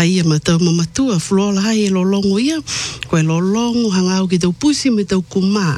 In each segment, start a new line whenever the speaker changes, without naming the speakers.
Haia matau mamatua, fluola hai e lolongo ia, koe lolongo hangau ki tau pusi me tau kumā.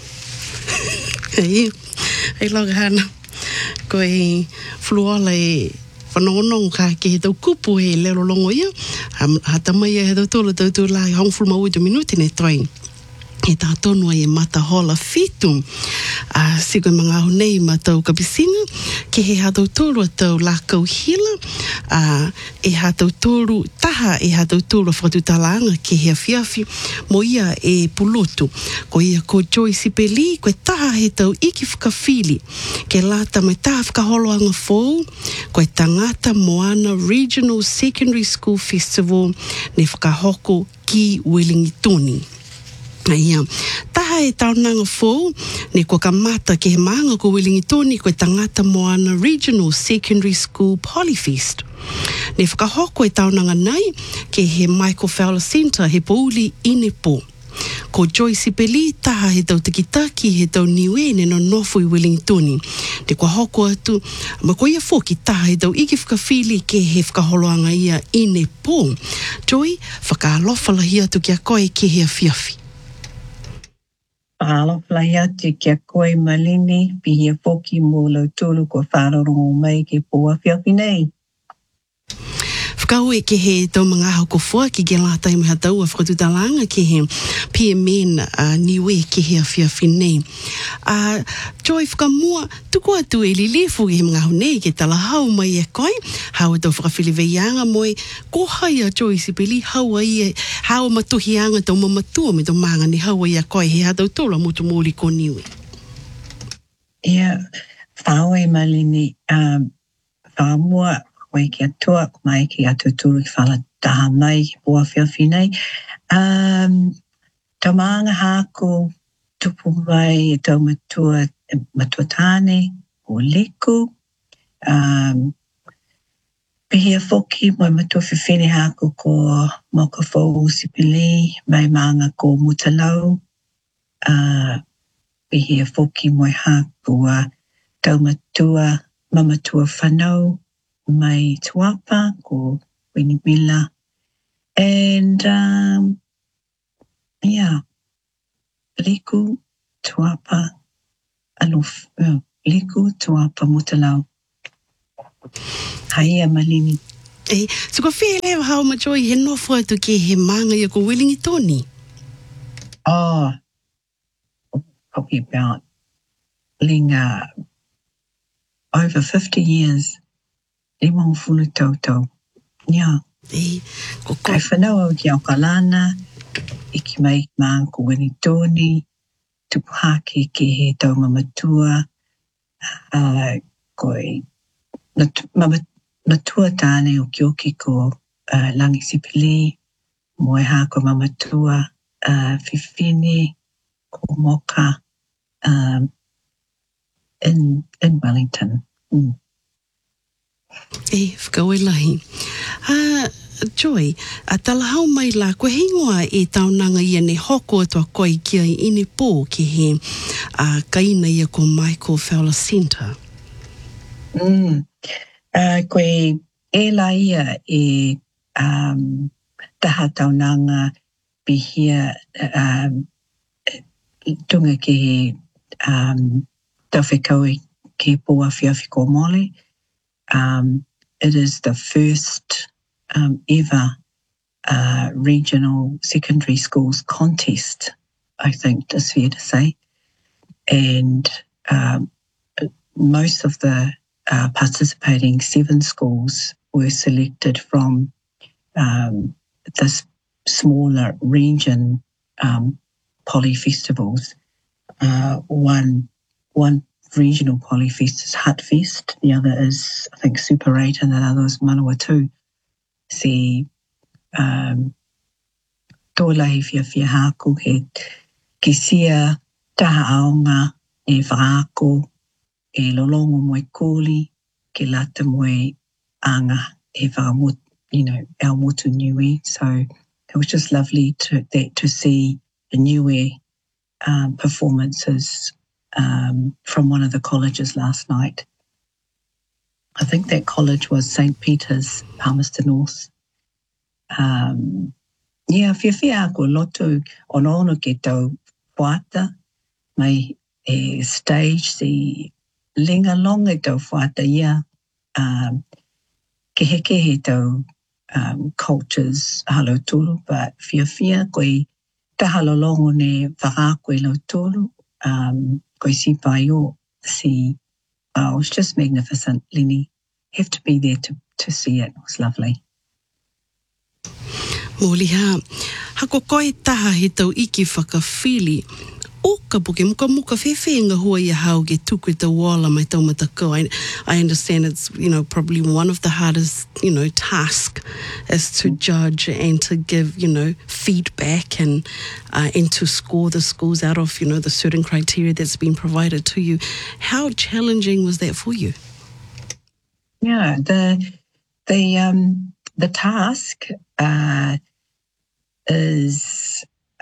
Hei loga hana, koe fluola e whanongonong ka ke he tau kupu he le lolongo ia, hatamai e he tau tūla lai hongfulu mau utu minuti ne toi. He tātonua e mata hola fitu. Siko mga ahu nei ma tau kapisina, ke he hatau tōru a tau lākau hila, e hatau tōru taha, e hatau tōru a whakatutalaanga ke he awhiawhi, mo ia e pulutu. Ko ia ko Joyce Peli, koe taha he tau iki whakawhili, ke lata mai taha whakaholoanga fōu, koe tangata Moana Regional Secondary School Festival, ne whakahoko ki Wellingtoni. Ia, taha e taonanga fōu, ne ko ka mata ke he maanga ko Wellingtoni koe tangata Moana Regional Secondary School Polyfest. Ne whakahoko e taonanga nei ke he Michael Fowler Centre he pouli Inepo. Ko Joyce Peli taha he tau tikitaki he tau niwe ne no nofu i Wellingtoni. Te kua hoko atu, ma ko ia fōki taha he tau iki whakawhili ke he whakaholoanga ia Inepo. Joy, whakaalofa lahi atu kia koe ke he awhiawhi.
Whaalofalai atu kia koe malini, pihia whoki mō lau tūlu ko whārorongo mai ke pōa whiawhi nei.
Whakau e ke he tau mga aho ko fua ki ke lata i miha tau a whakatutalanga ke he PMN niwe ke he awhiawhi nei. Joy whakamua, tuku atu e lilifu ke he mga aho nei ke tala hau mai e koe, hau e tau whakawhili veianga moe, ko hai a Joy Sipeli, hau a ia, hau matuhianga tau mamatua me tau manga ni hau a ia koe he hatau tōra mutu mōri ko niwe.
Ia, whao e malini, whaamua, koe ki atua, mai ki atu tūru ki whala taha mai ki pōa whiawhi nei. Tau maanga hāko tupu mai e tau matua tāne o leku. Pihia whoki mai matua whiwhine hāko ko Moka Fou Sipili, mai maanga ko Mutalau. Pihia whoki mai hāko tau matua, mamatua whanau, mai Tuapa ko Winibila. And yeah, Liku, Tuapa, Liku, Tuapa, Mutalau. Haia malini.
So ko whia hau ma Joy he nofo atu ke he manga ia ko Wellingtoni?
Oh, probably about over 50 years. Limang fulu tau. Yeah. Kai whanau au ki Aukalana, iki mai maa ko Wellingtoni, tupuhaki ki he tau mamatua, koi matua tāne o kioki ko Langi Sipili, moe hā ko mamatua, Whiwhine, ko Moka, in Wellington.
Whakau e lahi. Joy, a talahau mai la, koe hingoa e taunanga ia ne hoko atua koe kia i Inepo ki he kaina ia ko Michael Fowler Centre.
Koe e la ia e taha taunanga pihia tunga ki he tawhekau ki pōa whiawhi ko mole. It is the first ever regional secondary schools contest, I think it's fair to say. And most of the participating 7 schools were selected from this smaller region polyfestivals. One regional polyfest is Hutfest, the other is, I think, Super 8, and the other is Manawatu. Se tōlahi whiawhia hāko he ki sia taha aonga e whaako e lolongo moe kōli ke lata moe anga e whaamut, our motu niue. So it was just lovely to see the niue performances from one of the colleges last night. I think that college was St. Peter's, Palmerston North. Whiawhia ko lotu ono ke tau whata, mai stage the linga longa tau whata ia, ke heke he tau cultures halo tulu, but whiawhia koe ta halo longo ne whaka koe lo tulu, koe si pai o, it was just magnificent, Lini. Have to be there to see it. It was lovely.
Moliha, hako koe taha he tau iki whakawhili. O ka puke muka whewhenga hua ia hau ke tuku te wala mai taumata ko. I understand it's, probably one of the hardest, task is to judge and to give, feedback and to score the schools out of, the certain criteria that's been provided to you. How challenging was that for you?
Yeah, the task is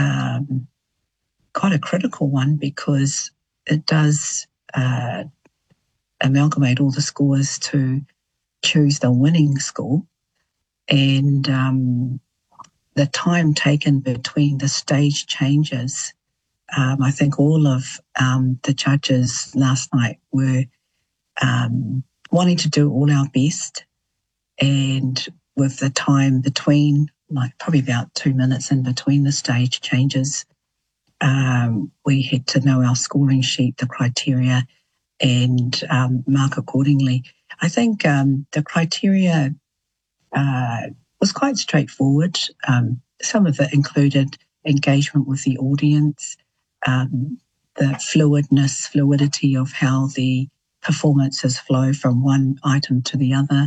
quite a critical one because it does amalgamate all the scores to choose the winning school, and the time taken between the stage changes. I think all of the judges last night were wanting to do all our best, and with the time between, like probably about 2 minutes in between the stage changes, we had to know our scoring sheet, the criteria, and mark accordingly. I think the criteria was quite straightforward. Some of it included engagement with the audience, the fluidity of how the performances flow from one item to the other,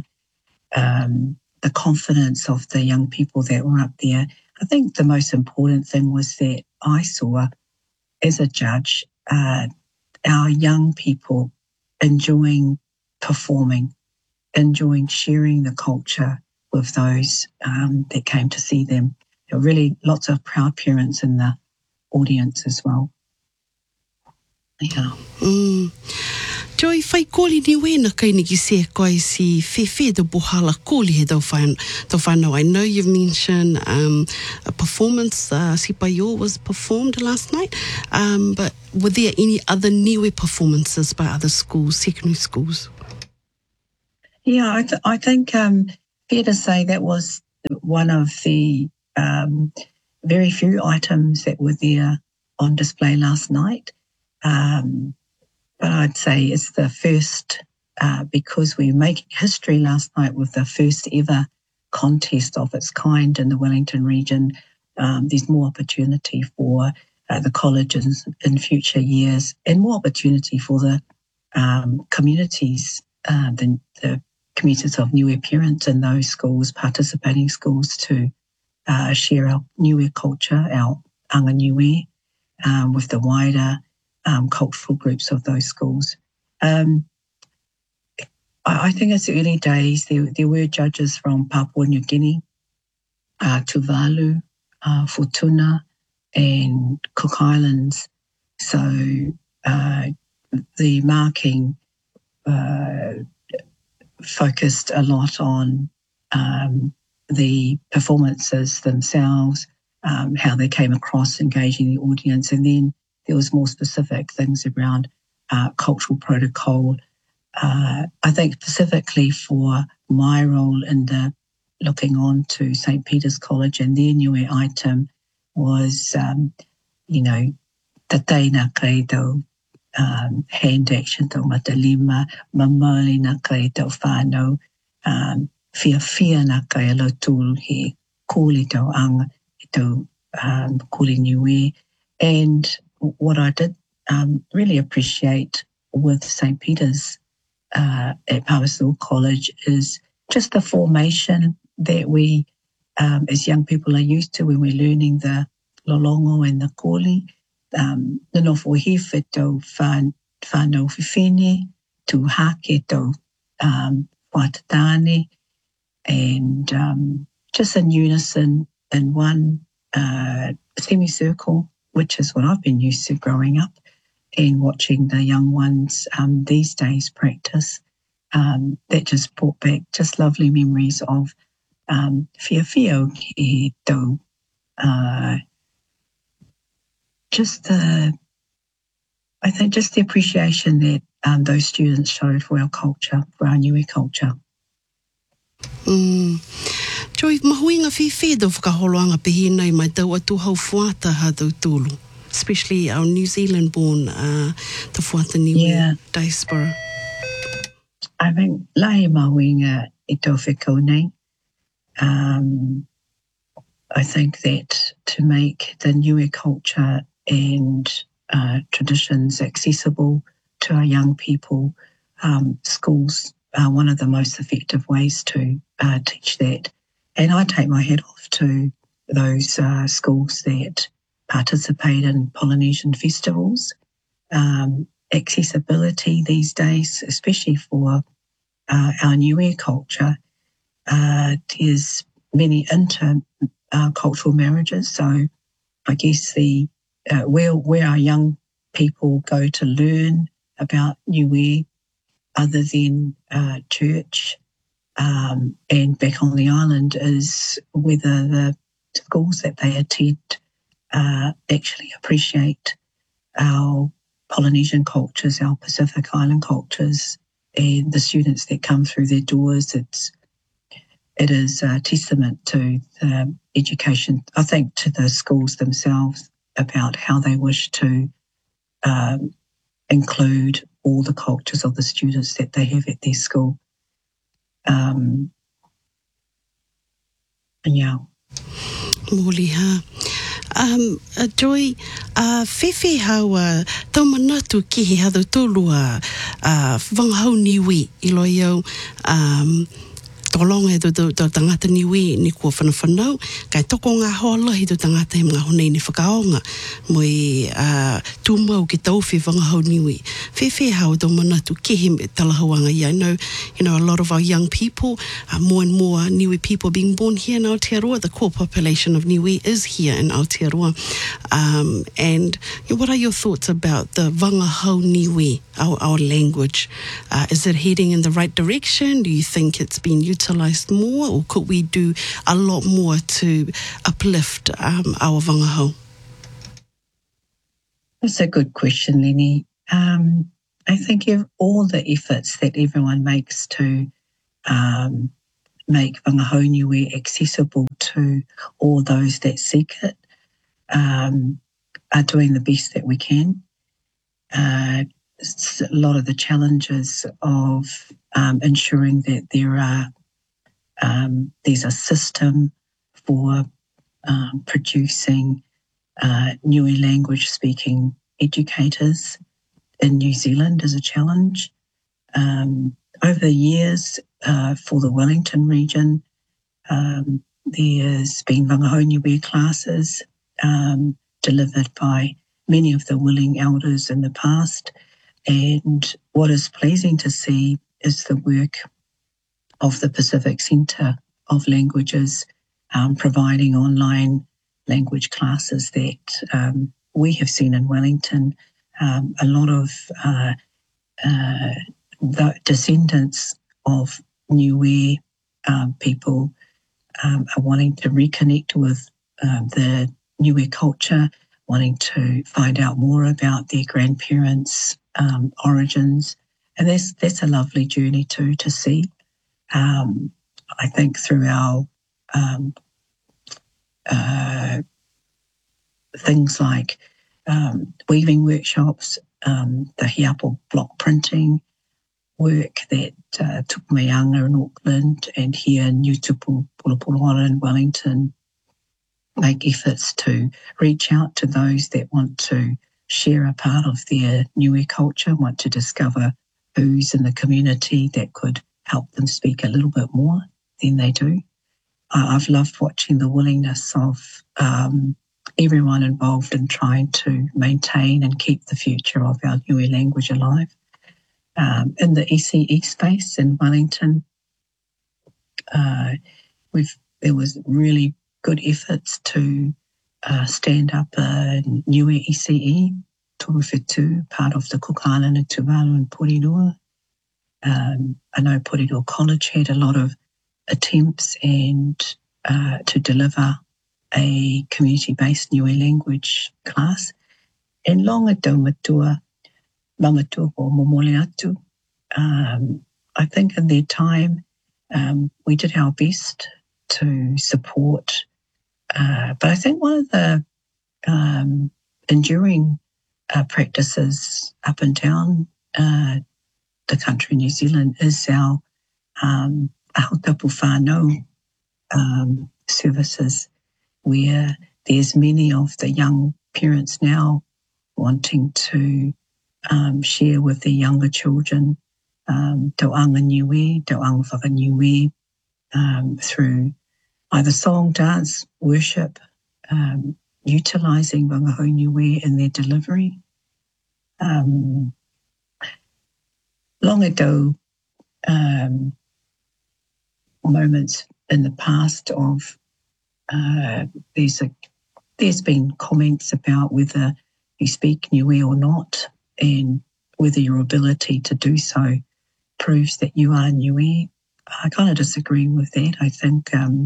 the confidence of the young people that were up there. I think the most important thing was that I saw, as a judge, our young people enjoying performing, enjoying sharing the culture with those that came to see them. There were really lots of proud parents in the audience as well. Yeah.
Joy, whai kōli ni wēna kai ni ki se koe si whewhe te bohala kōli he tau whanau. I know you've mentioned a performance, Sipayo was performed last night, but were there any other niwe performances by other schools, secondary schools?
Yeah, I think fair to say that was one of the very few items that were there on display last night. But I'd say it's the first, because we're making history last night with the first ever contest of its kind in the Wellington region. There's more opportunity for the colleges in future years, and more opportunity for the communities, the communities of Niue parents in those schools, participating schools, to share our Niue culture, our anga Niue, with the wider cultural groups of those schools. I think it's early days. There were judges from Papua New Guinea, Tuvalu, Fortuna, and Cook Islands. So the marking focused a lot on the performances themselves, how they came across engaging the audience, and then there was more specific things around cultural protocol. I think specifically for my role in the looking on to St. Peter's College and their Niue item was, the teina kei tau hand action tau matalima, mamali na kei tau whānau, whiawhia na kei alo tūru he kōli tau anga, tau kōli Niue. And what I did really appreciate with St. Peter's at Palmerston College is just the formation that we, as young people, are used to when we're learning the lolongo and the kōli. Nanofo hiwhi tau whānau whiwhene, tu hake tau whātatane, and just in unison in one semicircle, which is what I've been used to growing up and watching the young ones these days practice. That just brought back just lovely memories of whiawhia ki tau. I think just the appreciation that those students showed for our culture, for our Niue culture.
Joy, mahuinga whiwhi do whakaholoanga pehina I mai tau atu hau whuata ha tau tūlu, especially our New Zealand-born the whuata Niue diaspora.
I think lahi mahuinga I tau whekau nei. I think that to make the Niue culture and traditions accessible to our young people, schools are one of the most effective ways to teach that. And I take my hat off to those schools that participate in Polynesian festivals. Accessibility these days, especially for our Niue culture, there's many intercultural marriages. So I guess where our young people go to learn about Niue other than church and back on the island is whether the schools that they attend actually appreciate our Polynesian cultures, our Pacific Island cultures, and the students that come through their doors. It is a testament to the education, I think, to the schools themselves about how they wish to include all the cultures of the students that they have at their school.
Mōli ha. Joy, whiwhi hau tau manatu ki he hadu tolu wangahau Niue I loi au tolonga do tangata Niue ni kua whanawhanau, kai toko ngā hoa lahi do tangata he mga honei ni whakaonga moi tūmau ki tauwhi wangahau Niue. Whiwhi hau do manatu ki he talahauanga I know, a lot of our young people, more and more Niue people being born here in Aotearoa. The core population of Niue is here in Aotearoa. And what are your thoughts about the wangahau Niue, our language? Is it heading in the right direction? Do you think it's been utilised more, or could we do a lot more to uplift our wangahau?
That's a good question, Lenny. I think all the efforts that everyone makes to make wangahau Niue accessible to all those that seek it are doing the best that we can. A lot of the challenges of ensuring that there's a system for producing Niue language speaking educators in New Zealand is a challenge. Over the years, for the Wellington region, there's been wangahau Niue classes delivered by many of the willing elders in the past. And what is pleasing to see is the work of the Pacific Centre of Languages providing online language classes that we have seen in Wellington. A lot of the descendants of Niue people are wanting to reconnect with the Niue culture, wanting to find out more about their grandparents' origins. And that's a lovely journey too to see. I think through our things like weaving workshops, the Hiapo block printing work that Tupumayanga in Auckland and here in Utupu, Pulapulawana in Wellington, make efforts to reach out to those that want to share a part of their Niue culture, want to discover who's in the community that could help them speak a little bit more than they do. I've loved watching the willingness of everyone involved in trying to maintain and keep the future of our Niue language alive. In the ECE space in Wellington, there was really good efforts to stand up a Niue ECE, Toruwhetu, part of the Cook Island and Tuvalu and Porirua. I know Porirua College had a lot of attempts and to deliver a community-based Niue language class. And longa tau matua, mamatua ko momole atu. I think in their time, we did our best to support. But I think one of the enduring practices up and down the country, New Zealand, is our Ahutapu whānau services, where there's many of the young parents now wanting to share with their younger children tauanga niue, tauanga whakaniue, through either song, dance, worship, utilising wangahau niue in their delivery. Long ago, moments in the past of there's been comments about whether you speak niue or not, and whether your ability to do so proves that you are niue. I kind of disagree with that. I think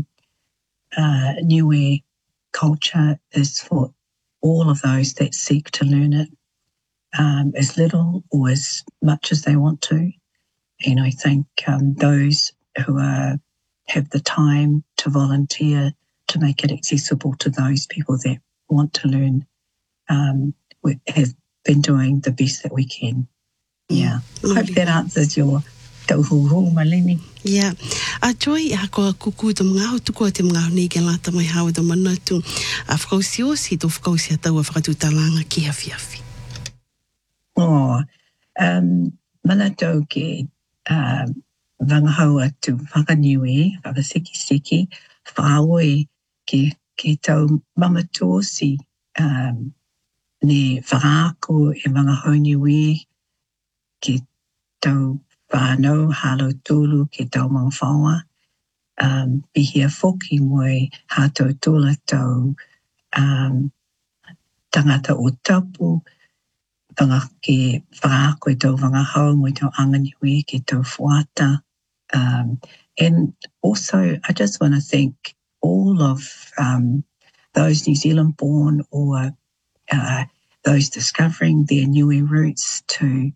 niue culture is for all of those that seek to learn it as little or as much as they want to. And I think those who have the time to volunteer to make it accessible to those people that want to learn, we have been doing the best that we can. Yeah. I hope that answers your tauhuhu, Malini.
Yeah. A joy hako kuku to mga ho tuku te mga ni ke lata mai hau do manatu. A whakausi si to whakausi a tau a whakatutalanga ki hawhiawhi.
Oh, manatu ke wangahau atu whakaniue, whakasiki-siki, whaoe ke tau mamatosi ne whakaako e wangahau niue ke tau whānau halo tūlu ke tau mga whaua. Pihia whoki moe hātou tūla tau tangata o tapu, tanga ke whakaako e tau wangahau moe tau anganiwe ke tau whuata. And also, I just want to thank all of those New Zealand born or those discovering their niue roots to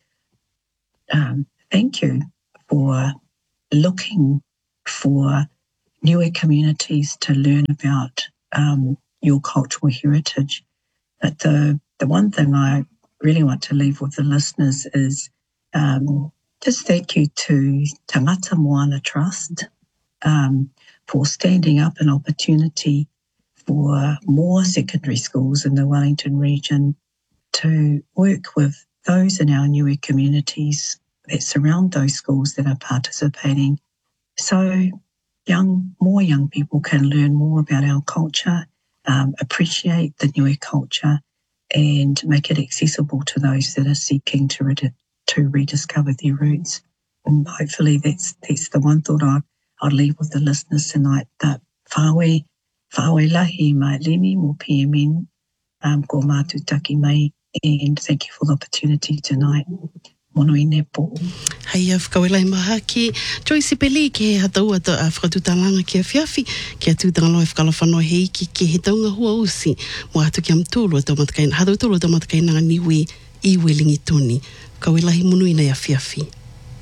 thank you for looking for niue communities to learn about your cultural heritage. But the one thing I really want to leave with the listeners is just thank you to Tangata Moana Trust for standing up an opportunity for more secondary schools in the Wellington region to work with those in our niue communities that surround those schools that are participating, so more young people can learn more about our culture, appreciate the niue culture, and make it accessible to those that are seeking to rediscover their roots. And hopefully that's the one thought I'd leave with the listeners tonight, that whawe lahi mai lini mo PMN ko mātutaki mai, and thank you for the opportunity tonight. Mono I nepo.
Hei whakawelai maha ki Joyce Peli ke hatau ata a whakatutalanga ki a whiawhi ki a tūtangaloa whakalawhanoi hei ki he taunga hua usi mo atu ki am tūlu ata matakaina hatau tūlu ata matakaina ngā niue I Wellingtoni. Kawelahi munui nei a whiawhi.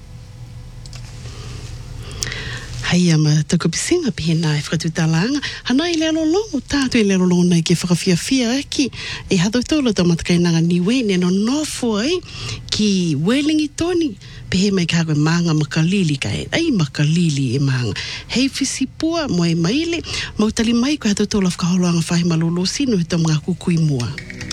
Hei ama takupisinga pihena e whakatutalanga. Hana I lelo longo, tātu I lelo longo nei ke whakawhiawhia eki. E hatau tōla tō matakaina ngā niue ne no nofo ai ki Wellingtoni. Pehe mai ka koe maanga makalili ka e. Ei makalili e maanga. Hei whisipua mo e maile. Mautali mai ko hatau tōla whakaholoanga whahi malolo sino he tō mga kukui mua.